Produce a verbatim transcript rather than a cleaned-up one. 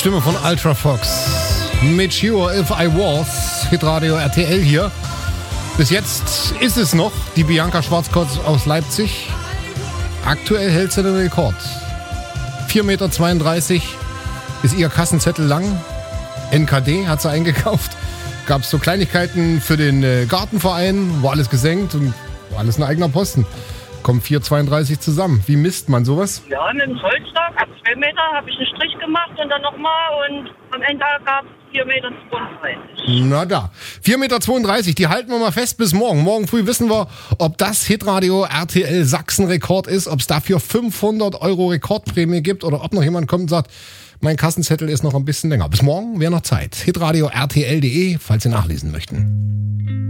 Stimme von Ultra Fox. Mit Sure If I Was. Hitradio R T L hier. Bis jetzt ist es noch die Bianca Schwarzkopf aus Leipzig. Aktuell hält sie den Rekord. vier Meter zweiunddreißig ist ihr Kassenzettel lang. N K D hat sie eingekauft. Gab es so Kleinigkeiten für den äh, Gartenverein, war alles gesenkt und war alles ein eigener Posten. Kommen vier Meter zweiunddreißig zusammen. Wie misst man sowas? Ja, mit dem Zollstock, ab zwei Meter habe ich einen Strich gemacht und dann nochmal und am Ende gab es vier Meter zweiunddreißig. Na da. vier Meter zweiunddreißig, die halten wir mal fest bis morgen. Morgen früh wissen wir, ob das Hitradio R T L Sachsen-Rekord ist, ob es dafür fünfhundert Euro Rekordprämie gibt oder ob noch jemand kommt und sagt, mein Kassenzettel ist noch ein bisschen länger. Bis morgen wäre noch Zeit. hitradio R T L punkt de, falls Sie nachlesen möchten.